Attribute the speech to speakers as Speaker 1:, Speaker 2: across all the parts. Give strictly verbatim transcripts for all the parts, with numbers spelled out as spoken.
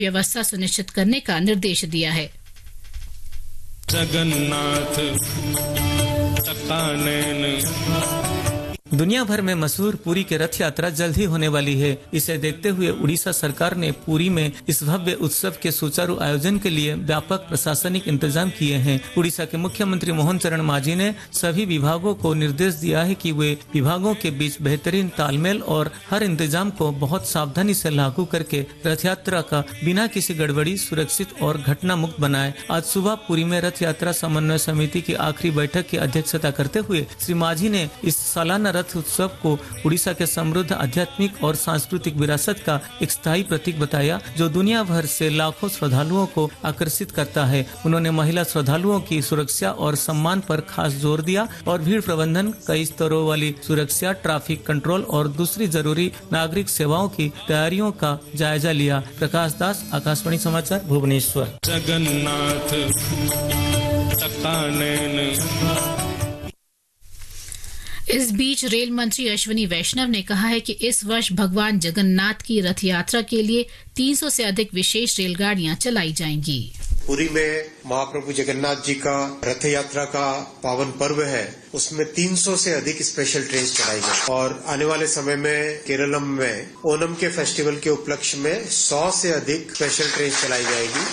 Speaker 1: व्यवस्था सुनिश्चित करने का निर्देश दिया है।
Speaker 2: जगन्नाथ
Speaker 3: दुनिया भर में मशहूर पुरी की रथ यात्रा जल्द ही होने वाली है। इसे देखते हुए उड़ीसा सरकार ने पुरी में इस भव्य उत्सव के सुचारू आयोजन के लिए व्यापक प्रशासनिक इंतजाम किए हैं। उड़ीसा के मुख्यमंत्री मोहन चरण मांझी ने सभी विभागों को निर्देश दिया है कि वे विभागों के बीच बेहतरीन तालमेल और हर इंतजाम को बहुत सावधानी से लागू करके रथ यात्रा का बिना किसी गड़बड़ी सुरक्षित और घटना मुक्त बनाए। आज सुबह पुरी में रथ यात्रा समन्वय समिति की आखिरी बैठक की अध्यक्षता करते हुए श्री मांझी ने इस सालाना रथ उत्सव को उड़ीसा के समृद्ध आध्यात्मिक और सांस्कृतिक विरासत का एक स्थायी प्रतीक बताया, जो दुनिया भर से लाखों श्रद्धालुओं को आकर्षित करता है। उन्होंने महिला श्रद्धालुओं की सुरक्षा और सम्मान पर खास जोर दिया और भीड़ प्रबंधन, कई स्तरों वाली सुरक्षा, ट्रैफिक कंट्रोल और दूसरी जरूरी नागरिक सेवाओं की तैयारियों का जायजा लिया। प्रकाश दास, आकाशवाणी समाचार, भुवनेश्वर।
Speaker 2: जगन्नाथ
Speaker 1: इस बीच रेल मंत्री अश्विनी वैष्णव ने कहा है कि इस वर्ष भगवान जगन्नाथ की रथ यात्रा के लिए तीन सौ से अधिक विशेष रेलगाड़ियां चलाई जाएंगी।
Speaker 4: पुरी में महाप्रभु जगन्नाथ जी का रथ यात्रा का पावन पर्व है, उसमें तीन सौ से अधिक स्पेशल ट्रेन चलाई गई और आने वाले समय में केरलम में ओणम के फेस्टिवल के उपलक्ष्य में सौ से अधिक स्पेशल ट्रेन चलाई जाएगी।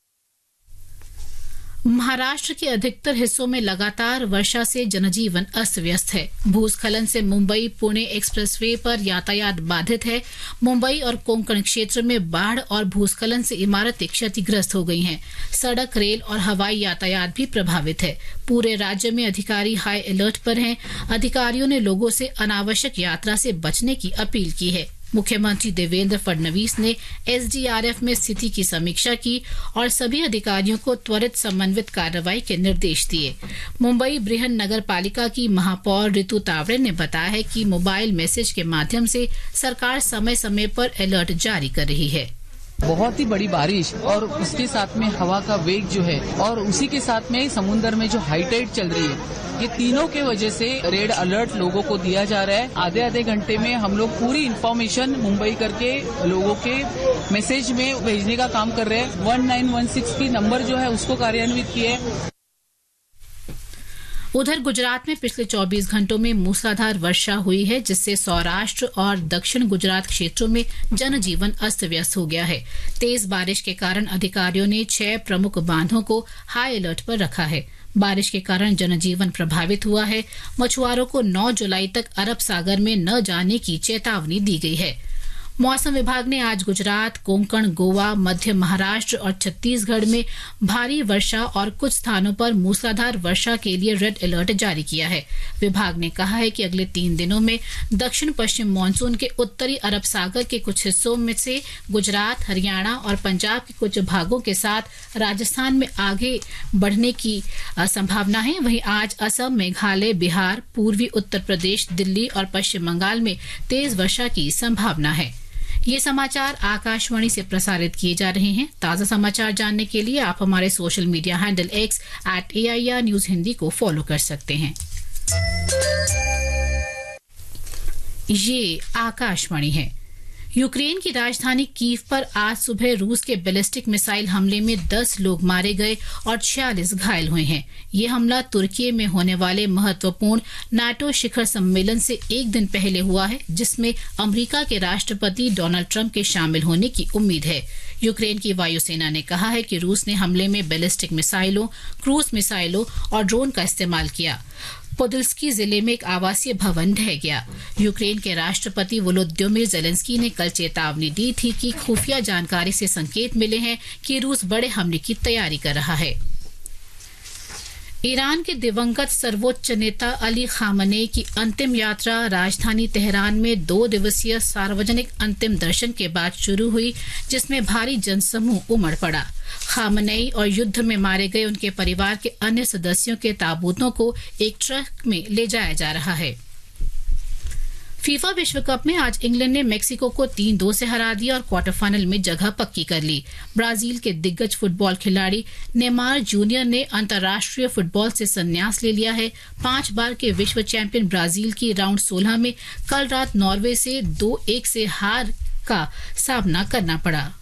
Speaker 1: महाराष्ट्र के अधिकतर हिस्सों में लगातार वर्षा से जनजीवन अस्त व्यस्त है। भूस्खलन से मुंबई पुणे एक्सप्रेसवे पर यातायात बाधित है। मुंबई और कोंकण क्षेत्र में बाढ़ और भूस्खलन से इमारतें क्षतिग्रस्त हो गई हैं। सड़क, रेल और हवाई यातायात भी प्रभावित है। पूरे राज्य में अधिकारी हाई अलर्ट पर हैं। अधिकारियों ने लोगों से अनावश्यक यात्रा से बचने की अपील की है। मुख्यमंत्री देवेंद्र फडणवीस ने एसडीआरएफ में स्थिति की समीक्षा की और सभी अधिकारियों को त्वरित समन्वित कार्रवाई के निर्देश दिए। मुंबई बृहन नगर पालिका की महापौर ऋतु तावड़े ने बताया है कि मोबाइल मैसेज के माध्यम से सरकार समय समय पर अलर्ट जारी कर रही है।
Speaker 5: बहुत ही बड़ी बारिश और उसके साथ में हवा का वेग जो है और उसी के साथ में समुद्र में जो हाई टाइड चल रही है, ये तीनों के वजह से रेड अलर्ट लोगों को दिया जा रहा है। आधे आधे घंटे में हम लोग पूरी इन्फॉर्मेशन मुंबई करके लोगों के मैसेज में भेजने का काम कर रहे हैं। वन नाइन वन सिक्स की नंबर जो है उसको कार्यान्वित किया है।
Speaker 1: उधर गुजरात में पिछले चौबीस घंटों में मूसलाधार वर्षा हुई है, जिससे सौराष्ट्र और दक्षिण गुजरात क्षेत्रों में जनजीवन अस्त व्यस्त हो गया है। तेज बारिश के कारण अधिकारियों ने छह प्रमुख बांधों को हाई अलर्ट पर रखा है। बारिश के कारण जनजीवन प्रभावित हुआ है। मछुआरों को नौ जुलाई तक अरब सागर में न जाने की चेतावनी दी गई है। मौसम विभाग ने आज गुजरात, कोंकण, गोवा, मध्य महाराष्ट्र और छत्तीसगढ़ में भारी वर्षा और कुछ स्थानों पर मूसलाधार वर्षा के लिए रेड अलर्ट जारी किया है। विभाग ने कहा है कि अगले तीन दिनों में दक्षिण पश्चिम मानसून के उत्तरी अरब सागर के कुछ हिस्सों में से गुजरात, हरियाणा और पंजाब के कुछ भागों के साथ राजस्थान में आगे बढ़ने की संभावना है। वहीं आज असम, मेघालय, बिहार, पूर्वी उत्तर प्रदेश, दिल्ली और पश्चिम बंगाल में तेज वर्षा की संभावना है। ये समाचार आकाशवाणी से प्रसारित किए जा रहे हैं। ताजा समाचार जानने के लिए आप हमारे social media handle x eight A I R news Hindi को फॉलो कर सकते हैं। ये आकाशवाणी है। यूक्रेन की राजधानी कीव पर आज सुबह रूस के बैलिस्टिक मिसाइल हमले में दस लोग मारे गए और छियालीस घायल हुए हैं। ये हमला तुर्की में होने वाले महत्वपूर्ण नाटो शिखर सम्मेलन से एक दिन पहले हुआ है, जिसमें अमेरिका के राष्ट्रपति डोनाल्ड ट्रंप के शामिल होने की उम्मीद है। यूक्रेन की वायुसेना ने कहा है कि रूस ने हमले में बैलिस्टिक मिसाइलों, क्रूज मिसाइलों और ड्रोन का इस्तेमाल किया। पोदल्स्की जिले में एक आवासीय भवन ढह गया। यूक्रेन के राष्ट्रपति वोलोदिमीर ज़ेलेंस्की ने कल चेतावनी दी थी कि खुफिया जानकारी से संकेत मिले हैं कि रूस बड़े हमले की तैयारी कर रहा है। ईरान के दिवंगत सर्वोच्च नेता अली खामनेई की अंतिम यात्रा राजधानी तेहरान में दो दिवसीय सार्वजनिक अंतिम दर्शन के बाद शुरू हुई, जिसमें भारी जनसमूह उमड़ पड़ा। खामनेई और युद्ध में मारे गए उनके परिवार के अन्य सदस्यों के ताबूतों को एक ट्रक में ले जाया जा रहा है। फीफा विश्व कप में आज इंग्लैंड ने मेक्सिको को तीन दो से हरा दिया और क्वार्टर फाइनल में जगह पक्की कर ली। ब्राजील के दिग्गज फुटबॉल खिलाड़ी नेमार जूनियर ने अंतर्राष्ट्रीय फुटबॉल से संन्यास ले लिया है। पांच बार के विश्व चैंपियन ब्राजील की राउंड सोलह में कल रात नॉर्वे से दो एक से हार का सामना करना पड़ा।